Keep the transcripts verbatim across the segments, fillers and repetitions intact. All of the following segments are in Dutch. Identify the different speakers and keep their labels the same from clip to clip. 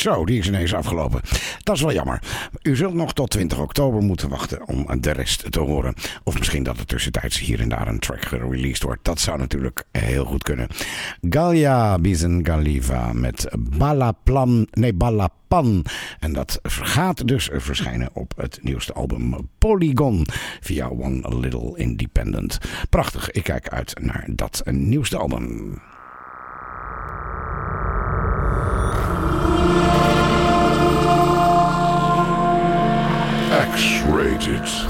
Speaker 1: Zo, die is ineens afgelopen. Dat is wel jammer. U zult nog tot twintig oktober moeten wachten om de rest te horen. Of misschien dat er tussentijds hier en daar een track gereleased wordt. Dat zou natuurlijk heel goed kunnen. Galia Bizengaliva met Balaplan, nee Balapan. En dat gaat dus verschijnen op het nieuwste album Polygon via One Little Independent. Prachtig, ik kijk uit naar dat nieuwste album.
Speaker 2: X-rated.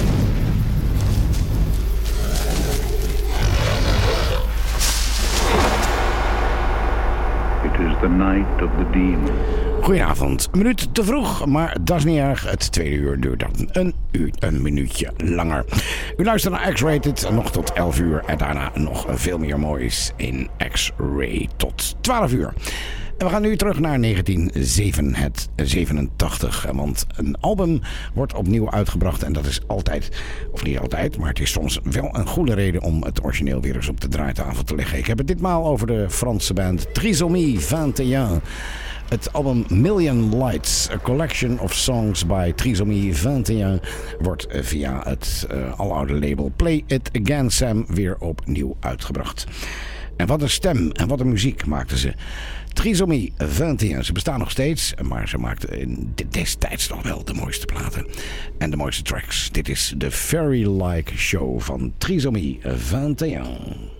Speaker 3: It is the night of the demon.
Speaker 1: Goedenavond. Een minuut te vroeg, maar dat is niet erg. Het tweede uur duurt dan een, uur, een minuutje langer. U luistert naar X-Rated nog tot elf uur en daarna nog veel meer moois in X-Ray tot twaalf uur. En we gaan nu terug naar negentien zevenentachtig, want een album wordt opnieuw uitgebracht en dat is altijd, of niet altijd, maar het is soms wel een goede reden om het origineel weer eens op de draaitafel te leggen. Ik heb het ditmaal over de Franse band Trisomie eenentwintig. Het album Million Lights, a collection of songs by Trisomie eenentwintig, wordt via het uh, aloude label Play It Again Sam weer opnieuw uitgebracht. En wat een stem en wat een muziek maakten ze. Trisomie eenentwintig, ze bestaan nog steeds, maar ze maakten in destijds nog wel de mooiste platen en de mooiste tracks. Dit is de Fairy-like Show van Trisomie eenentwintig.